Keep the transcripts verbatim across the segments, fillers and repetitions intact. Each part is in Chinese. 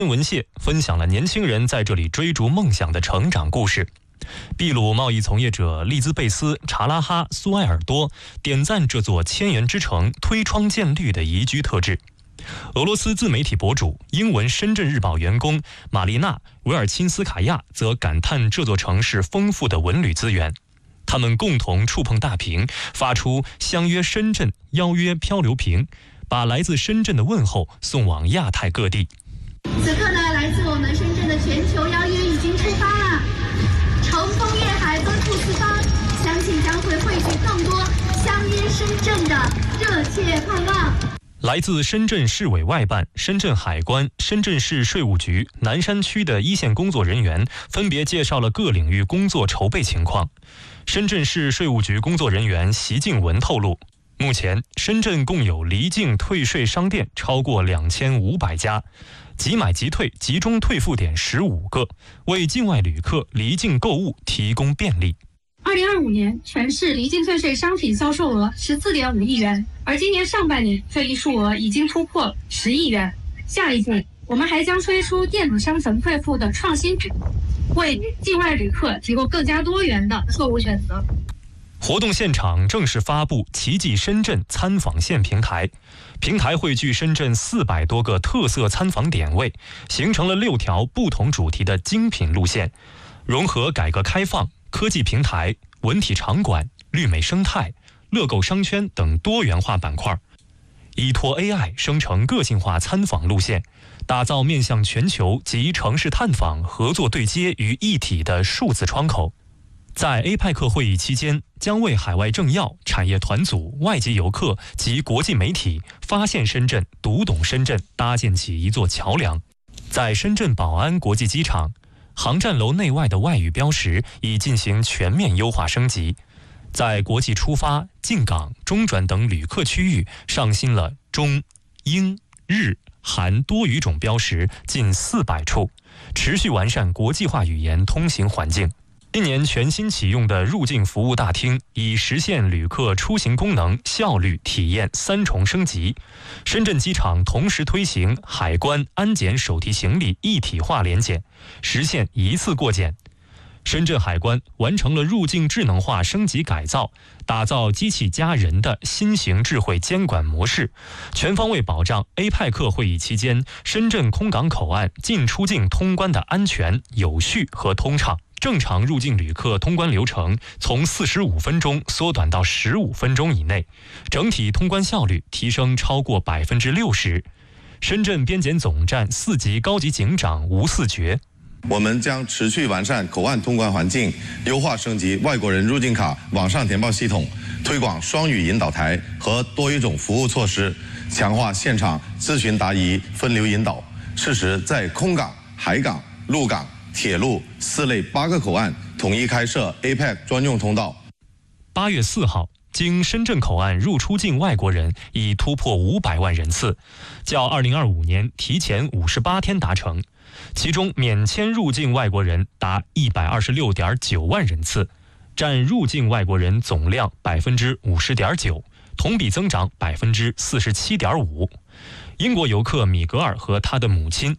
文谢分享了年轻人在这里追逐梦想的成长故事。秘鲁贸易从业者利兹贝斯·查拉哈苏埃尔多点赞这座千元之城推窗见绿的宜居特质。俄罗斯自媒体博主、英文《深圳日报》员工玛丽娜·维尔钦斯卡亚则感叹这座城市丰富的文旅资源。他们共同触碰大屏，发出相约深圳，邀约漂流瓶，把来自深圳的问候送往亚太各地。 此刻呢，来自我们深圳的全球邀约已经出发了，乘风越海，奔赴四方，相信将会汇聚更多相约深圳的热切盼望。 来自深圳市委外办、深圳海关、深圳市税务局、南山区的一线工作人员分别介绍了各领域工作筹备情况。深圳市税务局工作人员席静文透露，目前深圳共有离境退税商店超过两千五百家，即买即退集中退付点十五个，为境外旅客离境购物提供便利。 二零二五年全市离境退税商品销售额十四点五亿元，而今年上半年这一数额已经突破十亿元。下一步，我们还将推出电子商城退付的创新举动，为境外旅客提供更加多元的购物选择。 活动现场正式发布奇迹深圳参访线平台，平台汇聚深圳四百多个特色参访点位，形成了六条不同主题的精品路线，融合改革开放、科技平台、文体场馆、绿美生态、乐购商圈等多元化板块，依托 A I 生成个性化参访路线，打造面向全球及城市探访合作对接于一体的数字窗口。在 A P E C 会议期间，将为海外政要、产业团组、外籍游客及国际媒体发现深圳、读懂深圳搭建起一座桥梁。在深圳宝安国际机场，航站楼内外的外语标识已进行全面优化升级，在国际出发、进港、中转等旅客区域上新了中、英、日、韩多语种标识近四百处，持续完善国际化语言通行环境。今年全新启用的入境服务大厅，以实现旅客出行功能、效率、体验三重升级。深圳机场同时推行海关、安检手提行李一体化联检，实现一次过检。深圳海关完成了入境智能化升级改造，打造机器加人的新型智慧监管模式，全方位保障 A P E C 会议期间深圳空港口岸进出境通关的安全、有序和通畅。正常入境旅客通关流程从四十五分钟缩短到十五分钟以内，整体通关效率提升超过百分之六十。深圳边检总站四级高级警长吴四觉， 我们将持续完善口岸通关环境，优化升级外国人入境卡网上填报系统，推广双语引导台和多语种服务措施，强化现场咨询答疑分流引导，适时在空港、海港、陆港、铁路四类八个口岸统一开设 A P E C 专用通道。 八月四号，经深圳口岸入出境外国人已突破五百万人次，较二零二五年提前五十八天达成。其中免签入境外国人达一百二十六点九万人次，占入境外国人总量百分之五十点九，同比增长百分之四十七点五。英国游客米格尔和他的母亲。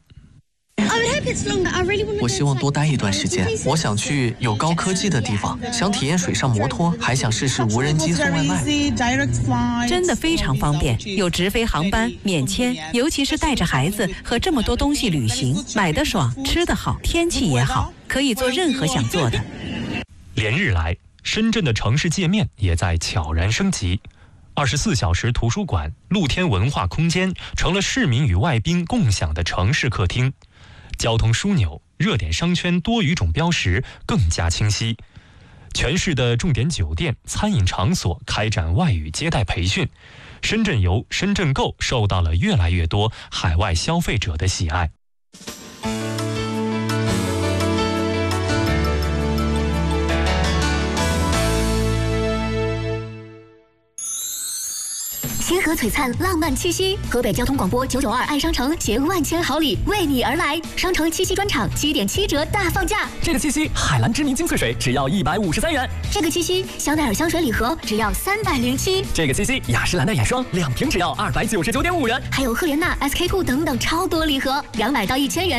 我希望多待一段时间，我想去有高科技的地方，想体验水上摩托，还想试试无人机送外卖。 真的非常方便，有直飞航班、免签，尤其是带着孩子和这么多东西旅行，买得爽，吃得好，天气也好，可以做任何想做的。 连日来，深圳的城市界面也在悄然升级。二十四小时图书馆、露天文化空间成了市民与外宾共享的城市客厅。交通枢纽、热点商圈多语种标识更加清晰。全市的重点酒店、餐饮场所开展外语接待培训，深圳游、深圳购受到了越来越多海外消费者的喜爱。 星河璀璨，浪漫气息。河北交通广播九九二爱商城携万千好礼为你而来，商城七夕专场七点七折大放价。 这个七夕，海蓝之谜精粹水只要一百五十三元。 这个七夕，香奈儿香水礼盒只要三百零七。 这个七夕，雅诗兰黛眼霜两瓶只要二百九十九点五元。 还有赫莲娜、S K two 等等超多礼盒，两百到一千元。